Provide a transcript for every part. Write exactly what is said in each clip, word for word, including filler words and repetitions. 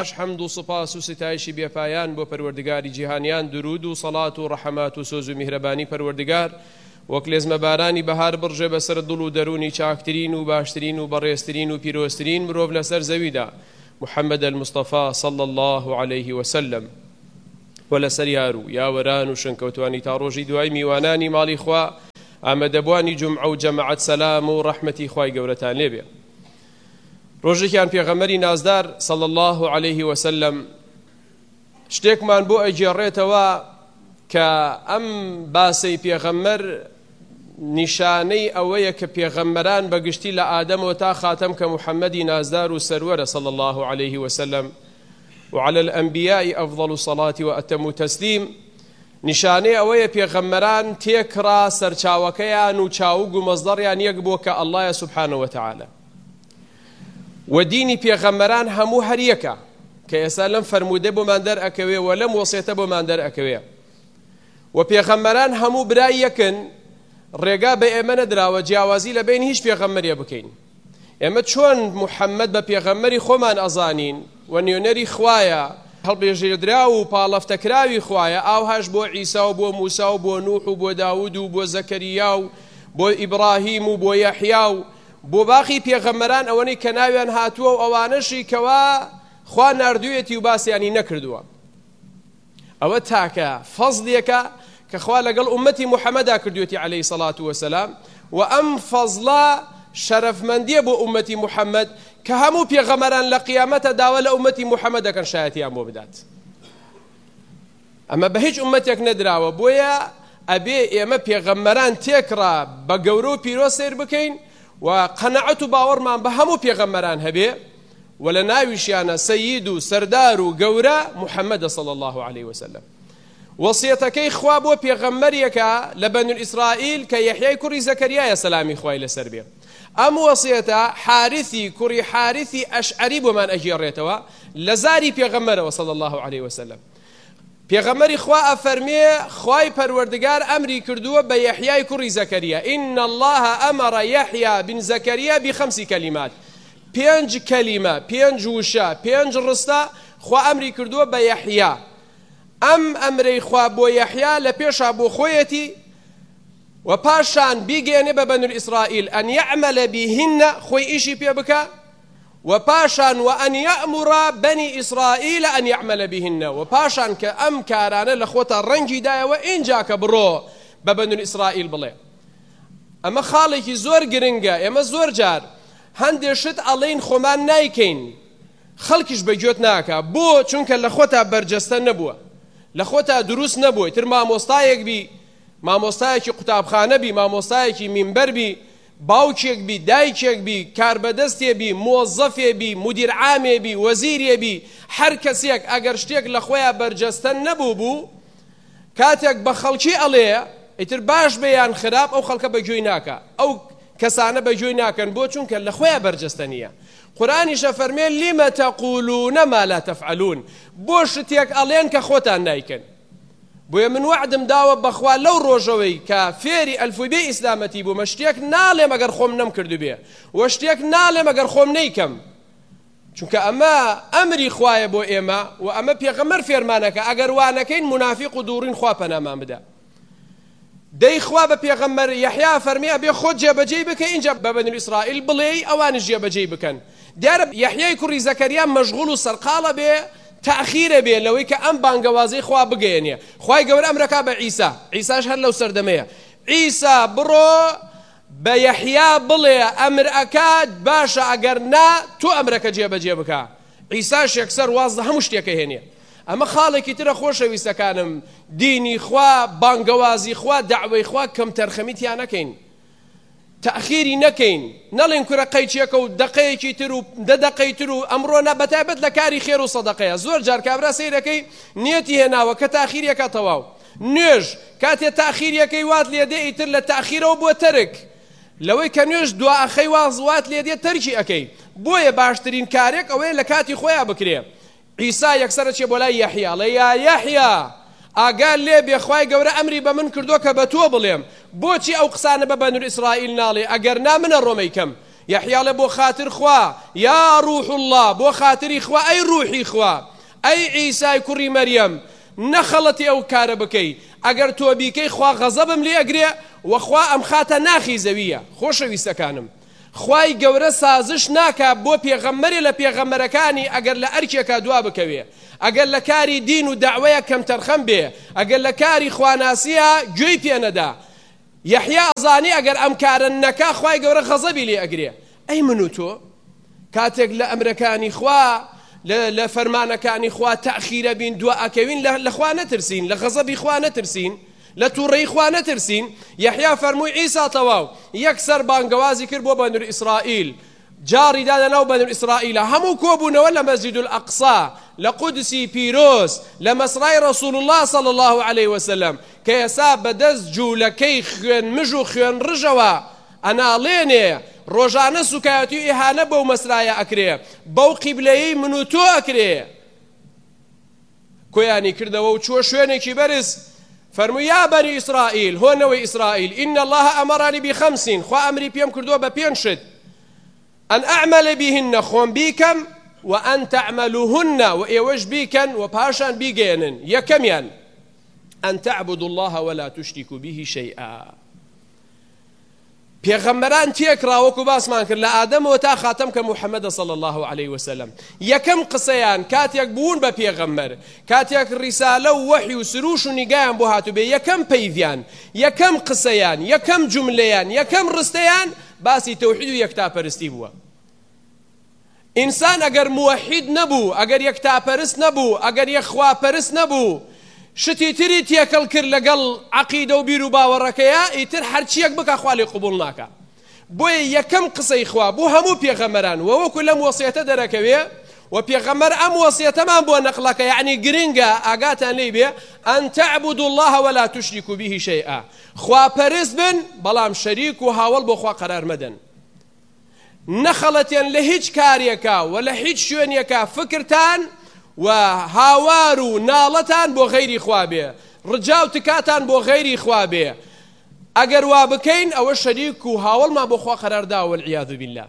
پاش حەمد و سوپاس و ستایشی بێپایان بۆ پەروەردگاری جیهانیان، درود و سەڵات و ڕەحەمات و سۆز و میهرەبانی پەروەردگار وەک لێزمە بارانی بەهار بڕژێ بەسەر دڵ و دەرونی چاکترین و باشترین و بەڕێزترین و پیرۆزترین مرۆڤ لەسەر زەویدا محەممەد المستەفا صلى الله عليه وسلم و لەسەر یار و یاوەران و شنکەوتوانی تا ڕۆژی دوای میوانانی ماڵی خوا ئامادەبوانی جومعە و جەمەعەت سەلام و ڕەحمەتی خوای گەورەتان لێبێ. ڕۆژێکیان پێغەمبەری نازدار صلى الله عليه وسلم شتێکمان بۆ ئەگێڕێتەوە کە ئەم باسەی پێغەمبەر نیشانەی ئەوەیە کە پێغەمبەران بەگشتی لە ئادەمەوە تا خاتەم کە محەممەدی نازدار و سەروەرە صلى الله عليه وسلم وعلى الأنبياء أفضل الصلاة وأتم تسليم نیشانەی ئەوەیە پێغەمبەران تێکرا سەرچاوەکەیان و چاوگ و مەزدەڕیان یەک بووە کە ئەڵڵایە سوبحانە وتعالە و دینی پێغەمبەران هەموو هەر یەکە کە ئێستا لەم فەرموودە بۆمان دەرئەکەوێ و لەم وەسیەتە بۆمان دەرئەکەوێ و پێغەمبەران هەموو برای یەکن، ڕێگا بە ئێمە نەدراوە جیاوازی لە بین هیچ پێغەمبەرێ بکەین. ئێمە چۆن محەممەد بە پێغەمبەری خۆمان ئەزانین و نوێنەری خوایە، هەڵبێژێدرا و پاڵەفتەکراوی خوایە، ئاوهاش بۆ عیسا و بۆ موسا و بۆ نوح و بۆ داود و بۆ زەکەریا و بۆ ئیبراهیم و بۆ یەحیا و بۆ باقی پێغەمبەران ئەوەی کە ناویان هاتووە و ئەوانەشی کەوا خوا ناردوویەتی و باسییانی نەکردووە. ئەوە تاکە فەزڵێکە کە خوا لەگەڵ ئومەتی محەممەدا کردوێتی عەلەیهی سەڵات وەسەلام و ئەم فەزڵە شەرەفمەندیە بۆ ئومەتی محەممەد کە هەموو پێغەمبەران لە قیامەتە داوا لە ئومەتی محەممەد دەکەن شایەتیان بۆ بدات. ئەمە بە هیچ ئومەتێک نەدراوە، بۆیە ئەبێ ئێمە پێغەمبەران تێکڕا بە گەورە و پیرۆ سیر بکەین و قەنەعەت و باوەڕمان بە هەموو پێغەمبەران هەبێ و لە ناویشیانە سەیید و سەردار و گەورە محەممەدە صلى الله عليه وسلم. وەسیەتەکەی خوا بۆ پێغەمبەرێکە لە بەنو ئیسرائیل کە یەحیای کوڕی زەکەریایە سەلامی خوای لەسەر بێ. ئەم وەسیەتە حارثی کوڕی حارثی ئەشعەری بۆمان ئەگێڕێتەوە لە زاری پێغەمبەرەوە صلى الله عليه وسلم. پێغەمبەری خوا ئەفەرمێ خوای پەروەردگار ئەمری کردووە بە یەحیای کوڕی زەکەریا ئین الله ئەمەڕە یەحیا بن زەکەریا بخەمسی کەلیمات، پێنج کەلیمە، پێنج وشە، پێنج ڕستە خوا ئەمری کردووە بە یەحیا. ئەم ئەمرەی خوا بۆ یەحیا لە پێشا بۆ خۆیەتی و پاشان بیگەێنێ بە بەنو ئیسرائیل ئەن یەعمەلە بیهینە خۆی ئیشی پێ بکە و پاشان و ئەن یەأموڕە بەنی ئیسرائیل ئەن یەعمەلە بیهینە و پاشان کە ئەم کارانە لە خۆتە ڕەنگی دایەوە ئینجا کە بڕۆ بە بەنو ئیسرائیل بڵێ. ئەمە خاڵێکی زۆر گرنگە. ئێمە زۆر جار هەندێک شت ئەڵێین خۆمان نایکەین، خەڵکیش بەگوێت ناکە. بۆ؟ چونکە لە خۆتا بەرجەستە نەبووە، لە خۆتا دروست نەبووی. تر مامۆستایەک بی، مامۆستایەکی قوتابخانە بی، مامۆستایەکی مینبەر بی، باوکێک بی، دایکێک بی، کاربەدەستێ بی، مۆزەفێ بی، مدیر عامێ بی، وەزیرێ بی، هەر کەسێک ئەگەر شتێک لە خۆیان بەرجەستە نەبوو بوو کاتێک بە خەڵکی ئەڵێ ئیتر باش بەیان خراپ ئەو خەڵکە بەگوێی ناکە، ئەو کەسانە بەگوێی ناکەن. بۆ؟ چونکە لە خۆیان بەرجەستە نییە. قورئانیشە فەرمێ لیمە تەقولون ما لا تفعلون، بۆ شتێک ئەڵێن کە خۆتان نایکەن. بۆیە من وعدم داوە بەخوا لەو ڕۆژەوەی کە فێری ئەلفوبێ ئیسلامەتی بوومە شتێک ناڵێم ئەگەر خۆم نەم کردو بێ و شتێک ناڵێم ئەگەر خۆم نەیکەم، چونکە ئەمە ئەمری خوایە بۆ ئێمە و ئەمە پێغەمبەر فێرمانەکە. ئەگەر وانەکەین منافق و دووڕین خوا پەنامان بدە. دەی خوا بە پێغەمبەر یەحیا فەرمێ ئەبێ خۆت جێبەجێی بکە ئینجا بە بەنو ئیسرائیل بڵێ ئەوانش جێبەجێی بکەن. دیارە یەحیای کوڕی زەکەریا مەشغوڵ و سەرقاڵە بێ، تأخیرە بێ لەوەی کە ئەم بانگەوازەی خوا بگەێنێ. خوای گەورە ئەمرەکا بە عیسا، عیساش هەر لەو سەردەمەیە. عیسا بڕۆ بە یەحیا بڵێ ئەمر ئەکات، باشە ئەگەر نا تۆ ئەمرەکە جێبەجێ بکە. عیساش یەکسەر واز هەموو شتێکە هێنێ. ئەمە خاڵێکی ترە خۆشەویستەکانم، دینی خوا، بانگەوازی خوا، دەعوەی خوا کەم تەرخەمیتیان نەکەین، تأخیری نەکەین. نەڵێن کورە قەیچێکە و دەقەیەکی تر و دە دەقەی تر و ئەمڕۆ نە بەتایبەت لە کاری خێر و سەدەقەیە. زۆر جار کابرا سەیرەکەی نیەتی هێناوە کە تاخیرەکە تەواو. نوێژ کاتێ تاخیرەکەی وات لێدێ ئیتر لە تاخیرەوە بۆ تەرک، لەوەی کە نوێژ دوا ئەخەی واز وات لێدێ تەرکی ئەەکەی. بۆیە باشترین کارێک ئەوەیە لە کاتی خۆیان بکرێ. عیسا یەکسەرە چێ بۆ لای یەحیا، لە یا یەحیا ئاگال لێ بێ خوای گەورە ئەمری بە من کردووە کە بە تۆ بڵێم. بۆچی ئەو قسانە بە بەنو ئیسرائیل ناڵێ؟ ئەگەر نا منە ڕۆمەیکەم يحيى لە بۆ خاتر خوا یا ڕوح الله بۆ خاتری خوا ئەی ڕوحی خوا ئەی عیسای کوڕی مەریەم نەخەڵەتی ئەو کارە بکەی ئەگەر تۆ بیکەی خوا غەزەبم لێ ئەگرێ وەخوا ئەم خاتە ناخی زەویە. خۆشەویستەکانم خوای گەورە سازش ناکات بۆ پێغەمبەرێ لە پێغەمبەرەکانی ئەگەر لە ئەرکێکە دوا بکەوێ، ئەگەر لە کاری دین و داوایە کەم تەرخەم بێ، ئەگەر لە کاری خواناسیە گوێی پێ نەدا. یەحیا ئەزانی ئەگەر ئەم کارە نەکا خوای گەورە غەزەبی لێ ئەگرێ. ئەی من و تۆ کاتێک لە ئەمرەکانی خوا لە فەرمانەکانی خوا تەخیرە بین دوا ئەکەوین لە خوا نەترسین، لە غەزەبی خوا نەترسین، لە تووڕەی خوا نەترسین. یەحیا فەرمووی عیسا تەواو یەکسەر بانگەوازی کرد بۆ بەنو ئیسرائیل، جاری دادە ناو بەنو ئیسرائیلە، هەموو کۆبوونەوە لە مەسجد الأقصا لە قودسی پیرۆز لە مەسرای ڕەسوول الله صلی الله عليه وسلم کە ئێستا بەدەست جوولەکەی خوێن مژ و خوێن ڕژەوە ئەناڵێنێ ڕۆژانە سوکایەتی و ئیهانە بەو مەسرایە ئەکرێ، بەو قیبلەیەی من و تۆ ئەکرێ. کۆیانی کردەوە و چووە شوێنێکی بەرز فەرمووی یا بەنی ئیسرائیل هۆنەوەی ئیسرائیل ئین الله ئەمەڕانی بخەمسین خوا ئەمری پێم کردووە بە پێنج شت ئەن ئەعمەلە بیهن خۆم بیکەم و ئەن تەعمەلوهن و ئێوەش بیکەن و پاشان بیگەێنن. یەکەمیان ئەن تەعبدوا الله ولا تشركوا به شيئا. پێغەمبەران تێکراوەکو باسمان کرد لە ئادەمەوە تا خاتەم کە محەممەدە صلی الله عليه وسلم. یەکەم قسەیان کاتێک بوون بە پێغەمبەر، کاتێک ڕیسالە و وەحی و سروش و نیگایان بۆ هاتوبێ، یەکەم پەیڤیان، یەکەم قسەیان، یەکەم جوملەیان، یەکەم ڕستەیان باسی تەوحید و یەکتاپەرستی بووە. ئینسان ئەگەر موحید نەبوو، ئەگەر یەکتاپەرست نەبوو، ئەگەر یەکخواپەرست نەبوو، شتی تری تێکەڵ کرد لەگەڵ عەقیدە و بیر و باوەڕەکەیە ئیتر هەرچیەک بکە خوا لێ قبوڵ ناکە. بۆیە یەکەم قسەی خوا بۆ هەموو پێغەمبەران و وەکو لەم وەسیەتە دەرەکەوێ و پێغەمبەر ئەم وەسیەتەمان بۆ نەقڵەکە، یعنی گرنگە ئاگاتان لێ بێ ئەن تەعبدوا الله ولا تشركوا به شيئا. خواپەرست بن بەڵام شەریک و هاوڵ بۆ خوا قەرار مەدەن. نەخەڵەتیان لە هیچ کارێکە و لە هیچ شوێنێکە فکرتان و هاوار و ناڵەتان بۆ غەیری خوا بێ، ڕجا و تکاتان بۆ غەیری خوا بێ. ئەگەر وا بکەین ئەوە شەریک و هاوڵمان بۆ خوا قەراردا والعیاذ بالله.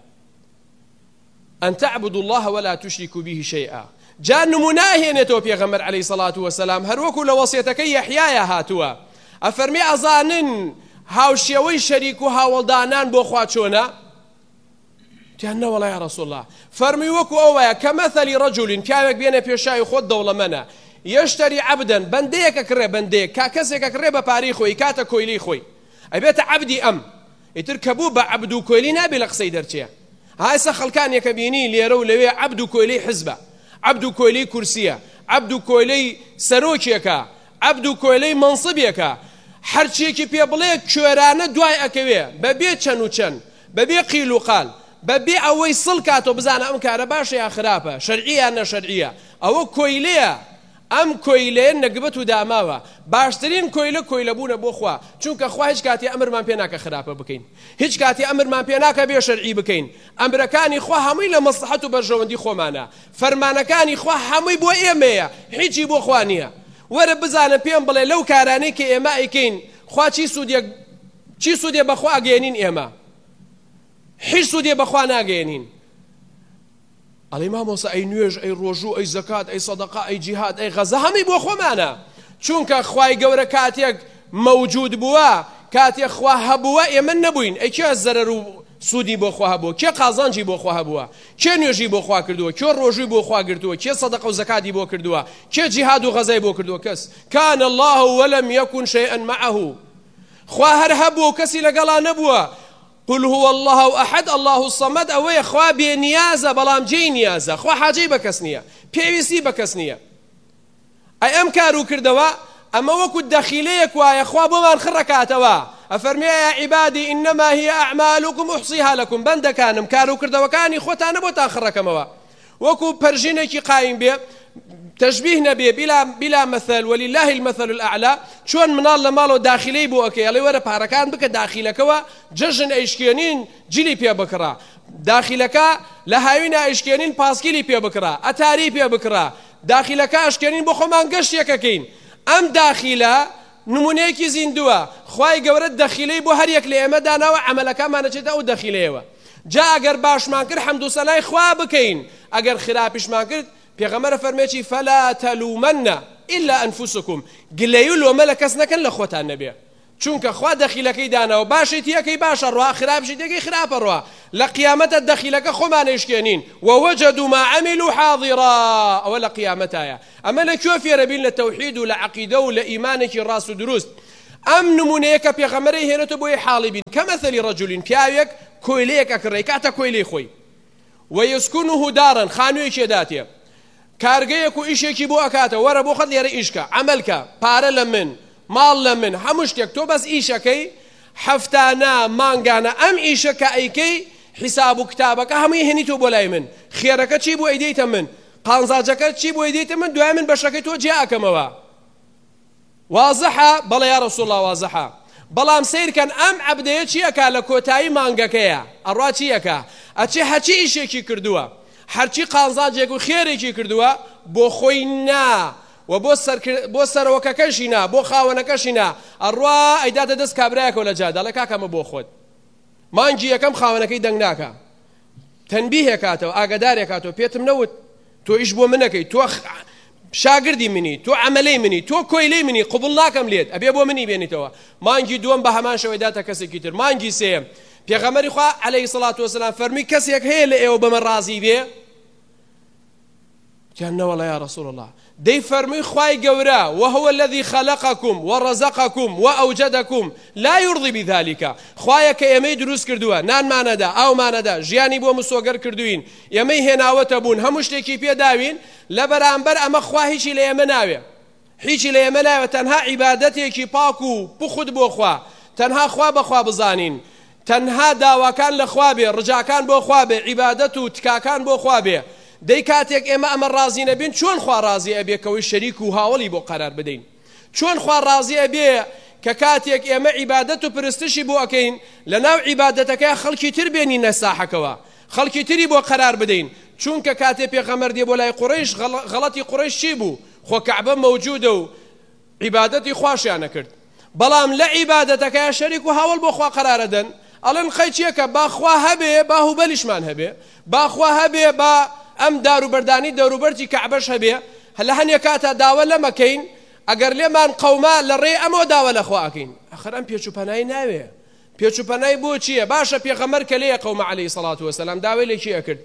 ئەن تەعبدوا الله ولا تشركوا به شيئا. جا نمونە هێنێتەوە پێغەمبەر عەلەیهی سەڵات وەسەلام هەروەکو لە وەسیەتەکەی یەحیایە هاتووە. ئەفەرمێ ئەزانن هاوشێوەی شەریک و هاوڵدانان بۆ خوا چۆنە؟ تیان نەوەڵا یا ڕەسوڵ الله فەرمی وەکو ئەوەیە کە مەثەلی ڕەجولین پیاوێک بێنە پێشای خۆت دەوڵەمەنە یەشتەری عەبدەن بەندەیەکە کڕێ بەندەیەک کا کەسێکە کڕێ بە پارەی خۆی کاتە کۆیلەی خۆی ئەبێتە عەبدی ئەم ئیتر کە بوو بە عەبد و کۆیلی نابێ لە قسەی دەرچێ. هایسە خەڵکانێکە بینی لێرە و لەوێ عەبد و کۆیلەی حزبە، عەبد و کۆیلەی کورسیە، عەبد و کۆیلەی سەرۆکێکە، عەبد و کۆیلەی مەنسبێکە، هەرچیەکی پێ بڵێ کوێرانە دوای ئەکەوێ بەبێ چەند و چەند، بەبێ قیل و قال، بەبێ ئەوەی سڵ کاتۆ بزانە ئەم کارە باشە یا خراپە، شەرعیە نەشەرعیە. ئەوە کۆیلەیە، ئەم کۆیلەیە نەگبەت و داماوە. باشترین کۆیلە کۆیلەبوونە بۆ خوا، چونکە خوا هیچ کاتی ئەمرمان پێ ناکە خراپە بکەین، هیچ کاتی ئەمرمان پێ ناکە بێ شەرعی بکەین. ئەمرەکانی خوا هەمووی لە مەسلحەت و بەرژەوەندی خۆمانە، فەرمانەکانی خوا هەمووی بۆ ئێمەیە، هیچی بۆ خوا نییە. وەرە بزانە پێم بڵێ لەو کارانەی کە ئێمە ئەیکەین خوا چی سوودێک چی سوودێ بەخوا ئەگەێنین ئێمە؟ هیچ سوودێ بەخوا ناگەێنین. ئەڵێ مامۆستا ئەی نوێژ، ئەی ڕۆژوو، ئەی زەکات، ئەی سەدەقا، ئەی جیهاد، ئەی غەزا هەمی بۆ خۆمانە، چونکە خوای گەورە کاتێک مەوجود بووە، کاتێک خوا هەبووە ئێمە نەبووین. ئەی کێ زەرەر و سوودی بۆ خوا هەبووە؟ کێ قازانجی بۆ خوا هەبووە؟ کێ نوێژی بۆ خوا کردووە؟ کێ ڕۆژووی بۆ خوا گرتووە؟ کێ سەدەقە و زەکاتی بۆ کردووە؟ کێ جیهاد و غەزای بۆ کردووە؟ کەس. کان الله ولم يكن شيئا معه. خوا هەر هەبووە و کەسی لەگەڵا نەبووە. قل هو الله أحد الله الصمد. أوي خوا بنيازة بلام جي نيازة، خوا حاجي بكسنية، بيويسي بكسنية. أي أم كارو كردوا أما وكو الدخيليك ويا خوا بمان خركاتوا. أفرمي يا عبادي إنما هي أعمالكم أحصيها لكم. بند كانم كارو كردوا كاني خوتانا بوتا خركموا وكو برجينيكي قايم بيه تشبيه نبي بلا بلا مثل ولله المثل الأعلى. شون منال لمالو داخلي بو أكي يلي ورا بحركان بك داخلك وا ججن إيشكيانين جلي بيا بكرا داخلك لهاوين إيشكيانين باسكيلي بيا بكرا أتاري بيا بكرا داخلك إيشكيانين بخو مانقش يكاكين أم داخله نمونيكي زيندوا خواي قورت داخلي بو هر يك لئمة دانا وعملك ما نجد أو داخلي جا ئەگەر باشمان کرد حەمد و سەنای خوا بکەین ئەگەر خراپیشمان کرد پێغەمبەر فەرمێکی فەلا تەلومەنە ئیلا ئەنفوسکم گلەی و لۆمە لە کەس نەکەن لە خۆتان نەبێ چونکە خوا دەخیلەکەی داناوە باشیت یەکەی باشە ڕوا خراپشیت یەکەی خراپە ڕوا لە قیامەتە دەخیلەکە خۆمانەیشکێنین ووەجەدوا ما عەملوا حاضرا ئەوە لە قیامەتایە ئەمە لەکوێ فێرە بین لە تەوحید و لە عەقیدە و لە ئیمانێکی ڕاست و دروست ئەم نمونەیە کە پێغەمبەرەی هێنێتە بۆی حاڵی بین کەمەثەلی ڕەجولین پیاوێک کۆیلەیەک ئەکڕێ کاتە کۆیلەی خۆی وەیەسکونه دارن خانوویەکی داتێ کارگەیەک و ئیشێکی بۆ ئەکاتەوە وەرە بۆ خەت لێرە ئیشکە عەمەلکە پارە لە من ماڵ لە من هەموو شتێک تۆ بەس ئیشەکەی هەفتانە مانگانە ئەم ئیشە کە ئەیکەی حیساب و کتابەکە هەمووی هێنیتۆ بۆ لای من خێرەکە چی بۆ ئەیدەیتە من قانزاجەکە چی بۆ ئەیدەیتە من دوای من بەشەکەی تۆ جێ ئەکەمەوە وازەحە بەڵێ یا ڕەسوڵ الله وازەحە بەڵام سیرکەن ئەم عەبدەیە چیەکە لە کۆتایی مانگەکەیە ئەڕوا چیەکە ئەچێ هەچی ئیشێکی کردووە هەرچی قانزاجێک و خێرێکی کردووە بۆ خۆی نا و بۆ سەرۆکەکەشی نا بۆ خاوەنەکەشی نا ئەڕوا ئەیداتە دەست کابرایەکەوە لە جا دەڵێ کاکەمە بۆ خۆت مانگی یەکەم خاوەنەکەی دەنگ ناکە تەنبیهێکاتەوە ئاگادارێکاتەوە پێتم نەوت تۆ ئیش بۆ منەکەی تۆ شاگردی منی تۆ عەمەلەی منی تۆ کۆیلەی منی قبوڵ ناکەم لێت ئەبێ بۆ منی بێنیتەوە مانگی دووەم بە هەمان شەوەی داتە کەسێکی تر مانگی سێم پێغەمبەری خوا عەلەیهی سەڵات وەسەلام فەرمی کەسێک هەیە لە ئێوە بەمە ڕازی بێ جان نەوەڵە یا ڕەسوڵ الله دەی فەرمووی خوای گەورە وهو الذي خلقكم ورزقكم وأوجدكم لا يرضي بذلك خوایە کە ئێمەی دروست کردووە نانمانەدا ئاومانەدا ژیانی بۆ مسۆگەر کردوین ئێمەی هێناوەتە بوون هەموو شتێکی پێداوین لە بەرامبەر ئەمە خوا هیچی لە ئێمە ناوێ هیچی لە ئێمە ناوێ تەنها عیبادەتێکی پاک و بخود بۆ خوا تەنها خوا بەخوا بزانین تەنها داواکان لە خوا بێ ڕجاکان بۆ خوا بێ عیبادەت و تکاکان بۆ خوا بێ دەی کاتێک ئێمە ئەمە ڕازی نەبین چۆن خوا ڕازی ئەبێ کەوەی شەریک و هاوڵی بۆ قەرار بدەین چۆن خوا ڕازی ئەبێ کە کاتێک ئێمە عیبادەت و پرستشی بۆ ئەکەین لە ناو عیبادەتەکەی خەڵکی تر بێنینە ساحەکەوە خەڵکی تری بۆ قەرار بدەین چونکە کاتێ پێغەمبەر دێ بۆ لای قوڕەیش غەڵەتی قوڕەیش چی بوو خۆ کەعبە مەوجودە و عیبادەتی خواشیان نەکرد بەڵام لە عیبادەتەکەی شەریک و هاوڵ بۆ خوا قەرارە دەن ئەڵێن خەی چیەکە باخوا هەبێ با هوبەلیشمان هەبێ باخوا هەبێ با ئەم داروبەردانی دەوروبەرتی کەعبەش هەبێ لە هەنێک کاتە داوە لەمەکەین ئەگەر لێمان قەوما لە ڕێ ئەمەوە داوە لەخوا ئەکەین ئەخر ئەم پێچوپەنای ناوێ پێچوپەنای بۆ چییە باشە پێغەمبەر کە لێیە قەومە عەلەیهی سەڵات وەسەلام داوای لێ چی ئەکرد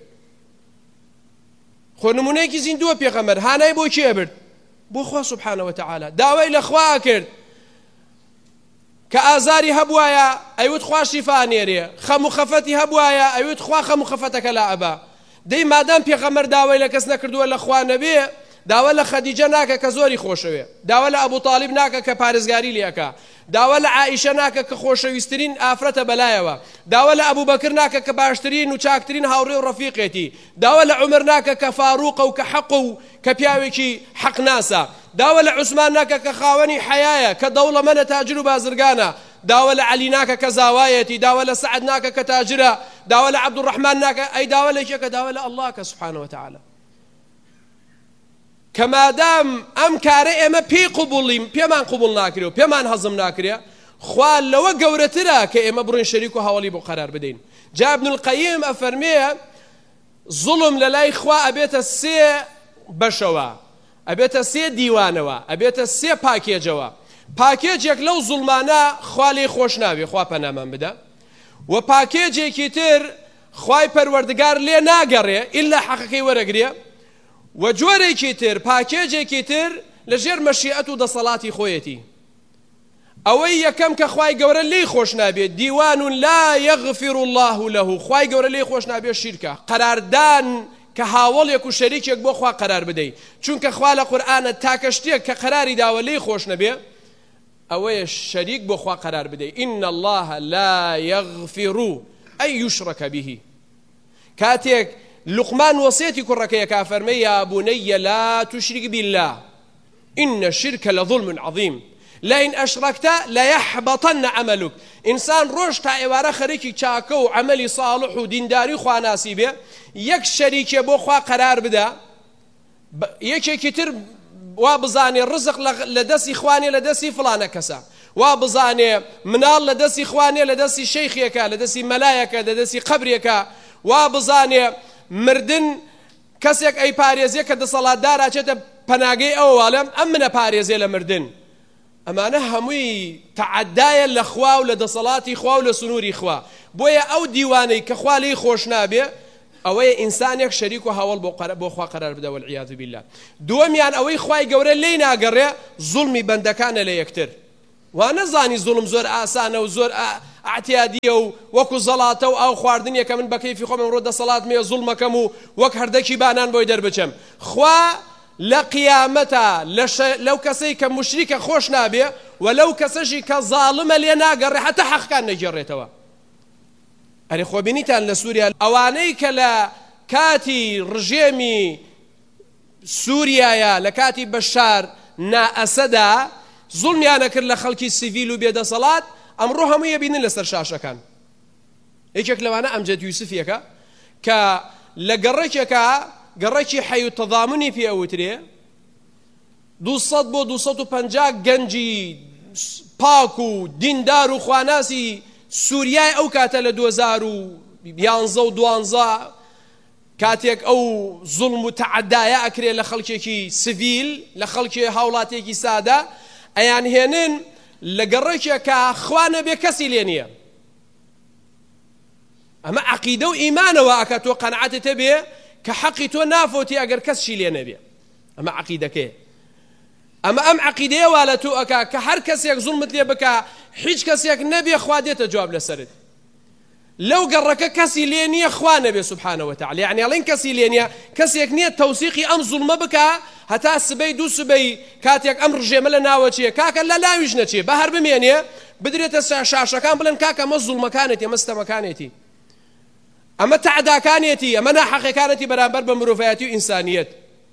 خۆ نمونەیەکی زیندووە پێغەمبەر هانای بۆ چی ئەبرد بۆ خوا سوبحانە وتەعالا داوای لەخوا ئەکرد کە ئازاری هەبوایە ئەیوت خوا شیفا نێرێ خەم و خەفەتی هەبوایە ئەیوت خوا خەم و خەفەتەکە لا ئەبا دەی مادام پێغەمبەر داوای لە کەس نەکردووە لە خوا نەبێ داوا لە خەدیجە ناکە کە زۆری خۆشەوێ داوا لە ئەبوو تاڵیب ناکە کە پارێزگاری لێکە داوا لە عائیشە ناکە کە خۆشەویستترین ئافرەتە بەلایەوە داوا لە ئەبوو بەکر ناکە کە باشترین و چاکترین هاوڕێ و ڕەفیقێتی داوا لە عومەر ناکە کە فاروقە و کە حەق و کە پیاوێکی حەق ناسە داوا لە عوسمان ناکە کە خاوەنی حەیایە کە دەوڵەمەندە تاجر و بازرگانە داوا لە عەلی ناکە کە زاوایەتی داوا لە سەعد ناکە کە تاجرە داوا لە عەبدوڕەحمان ناکە ئەی داوا لە کێکە داوا لە ئەڵڵا کە سوبحانە وتەعالا کە مادام ئەم کارە ئێمە پێی قوبوڵیم پێمان قوبوڵ ناکرێ و پێمان هەزم ناکرێ خوا لەوە گەورەترە کە ئێمە بڕۆین شەریک و هاوڵی بۆ قەرار بدەین جا ابن القەییم ئەفەرمێ زوڵم لە لای خوا ئەبێتە سێ بەشەوە ئەبێتە سێ دیوانەوە ئەبێتە سێ پاکێجەوە پاکێجێک لەو زوڵمانە خوا لێی خۆش ناوێ خوا پەنامان بدە و پاکێجێکی تر خوای پەروەردگار لێ ناگەڕێ ئیلا حەقەکەی وەرەگرێ و جۆرێکی تر پاکێجێکی تر لەژێر مەشیئەت و دەسەڵاتی خۆیەتی ئەوەی یەکەم کە خوای گەورە لێی خۆش نابێت دیوان لا یغفر الله له خوای گەورە لێی خۆش نابێت شیرکە قەراردان کە هاوڵێک و شەریکێک بۆ خوا قەرار بدەی چونکە خوا لە قورئانە تاکە شتێک کە قەراری داوە لێی خۆش نەبێ ئەوەیە شەریک بۆ خوا قەرار بدەی إن الله لا يغفر أن يشرك به کاتێک لقمان وصيتي كركيا كافرمي يا بني لا تشرك بالله إن الشرك لظلم عظيم لئن أشركت ليحبطن عملك إنسان روشتا إوارا خريكي تشاكو عملي صالح ودين داري خوا ناسيبه يك شريك بو خوا قرار بدا يك كتر وابزاني الرزق لدسي إخواني لدسي فلانة كسا وا بزانێ مناڵ لە دەستی خوانێ لە دەستی شەیخێکە لە دەستی مەلایەکە لە دەستی قەبرێکە وا بزانێ مردن کەسێک ئەی پارێزیە کە دەسەڵاتدارە چێتە پەناگەی ئەوە واڵێم ئەم منە پارێزێ لە مردن ئەمانە هەمووی تەعەدایە لە خوا و لە دەسەڵاتی خوا و لە سنووری خوا بۆیە ئەو دیوانەی کە خوا لێی خۆش نابێ ئەوەیە ئینسانێک شەریک و هەوڵ بۆ خوا قەرار بدە والعیاذ بالله دووەمیان ئەوەی خوای گەورە لێی ناگەڕێ زوڵمی بەندەکانە لە یەکتر وا نەزانی زوڵم زۆر ئاسانە و زۆر ئاعتیادیە و وەکو زەڵاتە و ئاو خواردنیە کە من بە کەیفی خۆم ئەمڕۆ دەسەڵات مێ زوڵمەکەم و وەک هەردەکی بانان بۆی دەربچەم خوا لە قیامەتە لەو کەسەی کە موشریکە خۆش نابێ و لەو کەسەشی کە زاڵمە لێ ناگەڕێ حتى حەقەکان نەگێڕێتەوە ئەرێ خۆبینیتان لە سووریا ئەوانەی کە لە کاتی ڕژێمی سووریایە لە کاتی بەشار نائەسەدا زوڵمیانە کرد لە خەڵکی سیڤیل و بێدەسەڵات ئەمڕۆ هەموو یەبینن لەسەر شاشەکان یەکێک لەوانە ئەمجەد یوسفیەکە کە لە گەڕێکێکە گەڕێکی حەی و تەضامنی پێ ئەوترێ دووسەد بۆ دووسەد و پەنجا گەنجی پاک و دیندار و خواناسی سووریای ئەو کاتە لە دوو هەزار و یانزە و دوانزە کاتێک ئەو زوڵم و تەعەدایە ئەکرێ لە خەڵکێکی سڤیل لە خەڵکی هاوڵاتێکی سادە ئەیان هێنن لە گەڕێکێکە خوا نەبێ کەسی لێ نییە ئەمە عەقیدە و ئیمانەوە ئەکە تۆ قەنەعەتت هەبێ کە حەقی تۆ نافۆتی ئەگەر کەسشی لێ نەبێ ئەمە عەقیدەکەیە ئەمە ئەم عەقیدەیە وا لە تۆ ئەکا کە هەر کەسێک زوڵمت لێ بکە هیچ کەسێک نەبێ خوا دێتە جواب لەسەرت لەو گەڕەکە کەسی لێ نییە خوا نەبێ سوبحانەوە وتەعالا یعنی ئەڵێن کەسی لێ نییە کەسێک نییە تەوسیقی ئەم زوڵمە بکە هەتا سبەی دوو سبەی کاتێک ئەم ڕژێمە لە ناوە چیە کاکە لە لاویش نەچێ بە هەر بمێنێ بدرێتە شاشەکان بڵێن کاکە ئەمە زوڵمەکانێتی ئەمە ستەمەکانێتی ئەمە تەعەداکانێتی ئەمە ناحەقەکانێتی بەرامبەر بە مرۆڤایەتی و ئینسانیەت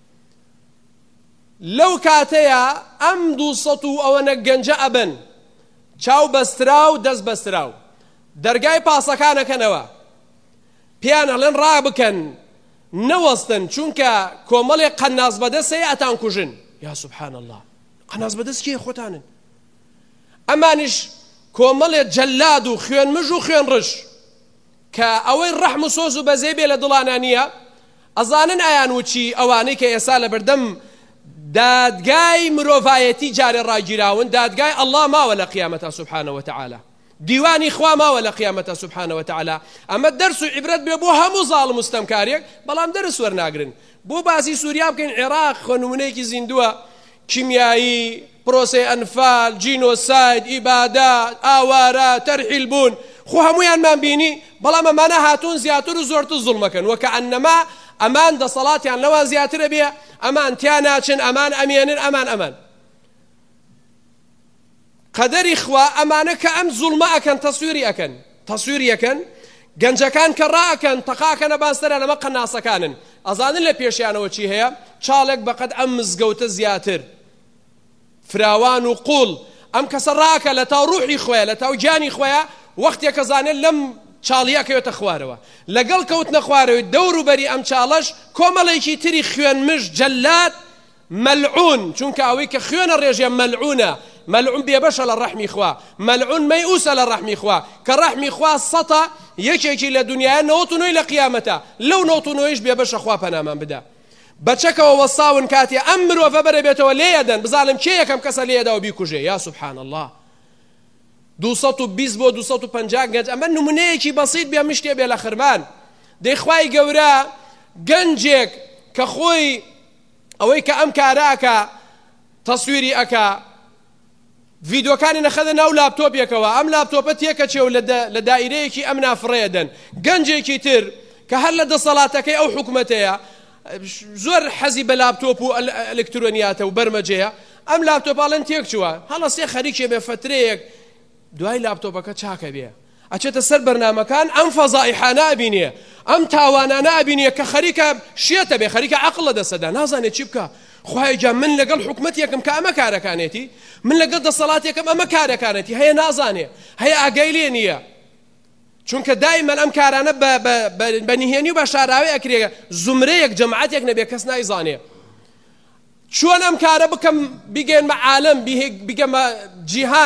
لەو کاتەیە ئەم دووسەد و ئەوەنە گەنجە ئەبن چاو بەسترا و دەست بەسترا و دەرگای پاسەکانەکەنەوە پێیان ئەڵێن ڕابکەن نەوەستن چونکە کۆمەڵێک قەناز بەدەستەیە ئەتان کوژن یا سوبحان الله قەناز بەدەست کێ خۆتانن ئەمانیش کۆمەڵێک جەلاد و خوێنمژ و خوێن ڕژ کە ئەوەی ڕەحم و سۆز و بەزێ بێ لە دڵانانیە ئەزانن ئایان وچی ئەوانەی کە ئێستا لە بەردەم دادگای مرۆڤایەتی جارێ ڕاگیراون دادگای ئەڵڵا ماوە لە قیامەتە سوبحانەوە وتەعالا دیوانی خوا ماوە لە قیامەتە سوبحانەوە وتەعالا ئەمە دەرس و عیبرەت بێ بۆ هەموو زاڵم و ستەمکارێک بەڵام دەرس وەرناگرن بۆ باسی سووریا بکەین عێراق خۆ نمونەیەکی زیندووە کیمیایی پرۆسەی ئەنفال جینۆساید ئیبادات ئاوارە تەرحیل بوون خۆ هەموویانمان بینی بەڵام ئەمانە هاتوون زیاتر و زۆرتر زوڵمەکەن وەکە ئەنەما ئەمان دەسەڵاتیان لەوان زیاترە بێ ئەمان تیا ناچن ئەمان ئەمێنن ئەمان ئەمان قەدەری خوا ئەمانە کە ئەم زوڵمە ئەکەن تەسویری ئەکەن تەسویری ئەکەن گەنجەکان کە ڕائەکەن تەقاکەنە باشترە لەمە قەناسەکانن ئەزانن لە پێشیانەوە چی هەیە چاڵێک بەقەد ئەم مزگەوتە زیاتر فراوان و قوڵ ئەم کەسە ڕاکە لە تاو ڕوحی خۆیە لە تاو گیانی خۆیە وەختێک کە زانێت لەم چاڵیە کەوێتە خوارەوە لەگەڵ کەوتنە خوارەوەی دەور و بەری ئەم چاڵەش کۆمەڵێکی تری خوێنمژ جەلات مەلعون چونکە ئەوەی کە خوێنە ڕێژێ مەلعونە مەلعون بێبەشە لە ڕەحمی خوا مەلعون مەیئوسە لە ڕەحمی خوا کە ڕەحمی خوا سەتە یەکێکی لە دنیایە نەوەت و نۆی لە قیامەتە لەو نەوەت و نۆیش بێبەشە خوا پەنامان بدە بەچەکەوە وەساون کاتێ ئەم مرۆڤە بەرە بێتەوە لێیەدەن بزانم کێ یەکەم کەسە لێیەدا و بیکوژێ یا سوبحان الله دووسەد و بیست بۆ دووسەد و پەنجا گەنج ئەمە نمونەیەکی بەسیط بێ مشتێ بێ لە خرمان دەیخوای گەورە گەنجێک کە خۆی ئەوەی کە ئەم کاراکە تەسویری ئەکا ڤیدۆکانی نەخەدە ناو لاپتۆپێکەوە ئەم لاپتۆپە تێکەچێ و لە دائیرەیەکی ئەم نافڕێدەن گەنجێکی تر کە هەر لە دەسەڵاتەکەی ئەو حکومەتەیە زۆر حەزی بە لاپتۆپ و ئەلکترۆنیاتە و بەرمەجەیە ئەم لاپتۆپاڵەن تێک چووە هەڵە سێ خەریکێ بێ فترەیەک دوای لاپتۆپەکە چاکە بێ ئەچێتە سەر بەرنامەکان ئەم فەزائیحانە ئەبینێ ئەم تاوانانە ئەبینێ کە خەریکە شێتە بێ خەریکە عەقڵ لە دەسەدا نازانێت چی بکە خوای جا من لەگەڵ حکومەتێکم کە ئەمە کارەکانێتی من لەگەڵ دەسەڵاتێکم ئەمە کارەکانێتی هەیە نازانێ هەیە ئاگای لێ نییە چونکە دایمەن ئەم کارانە بە نهێنی و بە شاراوی ئەکرێ زومرەیەک جەماعەتێک نەبێ کەس نایزانێ چۆن ئەم کارە بکەم بیگەنمە عالەم بیگەمە جیهان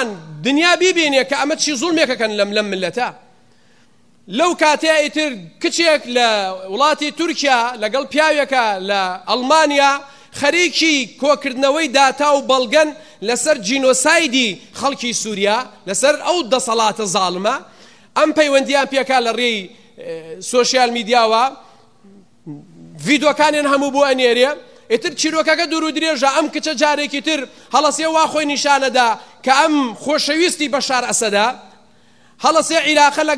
دنیا بیبینێ کە ئەمە چی زوڵمێکەکەن لەم لەم ملەتە. لەو کاتەیە ئیتر کچێک لە وڵاتی تورکیا لەگەڵ پیاوێکە لە ئەڵمانیا خەریکی کۆکردنەوەی داتا و بەڵگەن لەسەر جینۆسایدی خەڵکی سووریا لەسەر ئەو دەسەڵاتە زاڵمە. ئەم پەیوەندیان پێکا لە ڕێی سۆشیال میدیاوە ڤیدۆکانیان هەموو بۆ ئەنێرێ. ئیتر چیرۆکەکە دوور و درێژە ئەم کچە جارێکی تر هەڵەسێ وا خۆی نیشانەدا کە ئەم خۆشەویستی بەشار ئەسەدا هەڵەسێ عیلاقە